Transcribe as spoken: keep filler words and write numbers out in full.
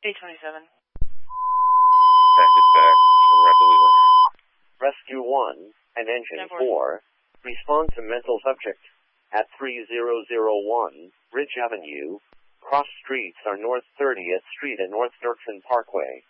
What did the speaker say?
eight twenty-seven. Back is back. We're at the wheeler. Rescue one and Engine four. Respond to mental subject at three zero zero one Ridge Avenue. Cross streets are North thirtieth Street and North Dirksen Parkway.